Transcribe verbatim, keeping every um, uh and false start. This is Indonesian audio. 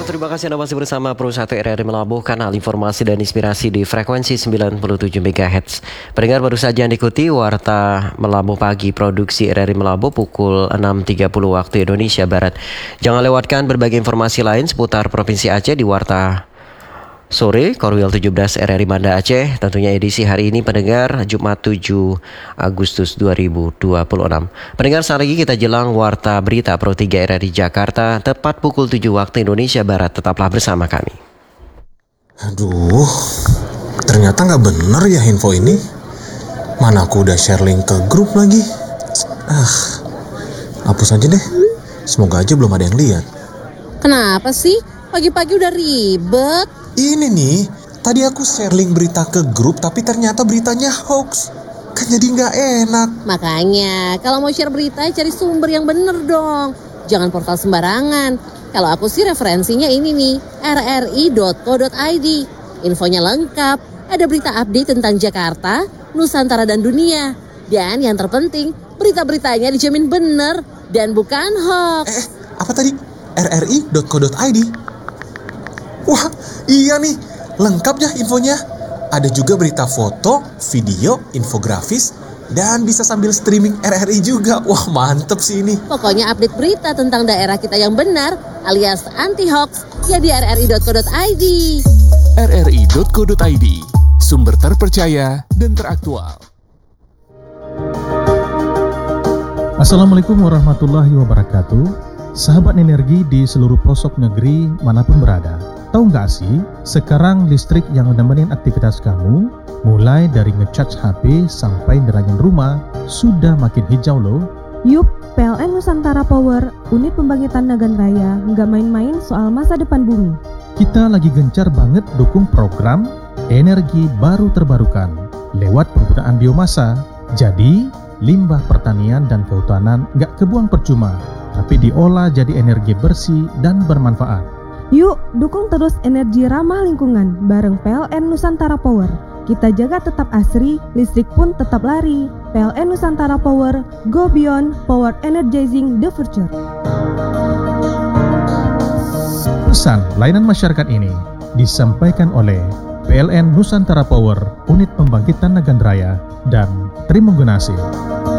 terima kasih Anda masih bersama Pro satu R R I Melabuh, kanal informasi dan inspirasi di frekuensi sembilan puluh tujuh megahertz. Pendengar, baru saja diikuti Warta Melabuh Pagi produksi R R I Melabuh pukul enam tiga puluh waktu Indonesia Barat. Jangan lewatkan berbagai informasi lain seputar Provinsi Aceh di Warta Sore Korwil tujuh belas R R I Banda Aceh, tentunya edisi hari ini pendengar Jumat tujuh Agustus dua ribu dua puluh enam. Pendengar, saat lagi kita jelang Warta Berita Pro tiga R R I Jakarta tepat pukul tujuh waktu Indonesia Barat. Tetaplah bersama kami. Aduh, ternyata nggak bener ya info ini. Mana aku udah share link ke grup lagi. Ah, hapus aja deh. Semoga aja belum ada yang lihat. Kenapa sih? Pagi-pagi udah ribet. Ini nih, tadi aku share link berita ke grup tapi ternyata beritanya hoax. Kan jadi nggak enak. Makanya, kalau mau share berita cari sumber yang bener dong. Jangan portal sembarangan. Kalau aku sih referensinya ini nih, r r i dot co dot i d. Infonya lengkap, ada berita update tentang Jakarta, Nusantara dan dunia. Dan yang terpenting, berita-beritanya dijamin bener dan bukan hoax. Eh, apa tadi? r r i dot co dot i d. Wah, iya nih, lengkap ya infonya. Ada juga berita foto, video, infografis, dan bisa sambil streaming R R I juga. Wah, mantep sih ini. Pokoknya update berita tentang daerah kita yang benar, alias anti-hoax, ya di r r i dot co dot i d. r r i dot co dot i d, sumber terpercaya dan teraktual. Assalamualaikum warahmatullahi wabarakatuh. Sahabat energi di seluruh pelosok negeri manapun berada. Tahu nggak sih, sekarang listrik yang menemenin aktivitas kamu, mulai dari ngecharge H P sampai nerangin rumah, sudah makin hijau loh. Yup, P L N Nusantara Power, unit pembangkitan Nagan Raya, nggak main-main soal masa depan bumi. Kita lagi gencar banget dukung program energi baru terbarukan lewat penggunaan biomasa. Jadi, limbah pertanian dan kehutanan nggak kebuang percuma, tapi diolah jadi energi bersih dan bermanfaat. Yuk, dukung terus energi ramah lingkungan bareng P L N Nusantara Power. Kita jaga tetap asri, listrik pun tetap lari. P L N Nusantara Power, go beyond, power energizing the future. Pesan layanan masyarakat ini disampaikan oleh P L N Nusantara Power, unit pembangkitan Nagan Raya, dan Trimenggunasih.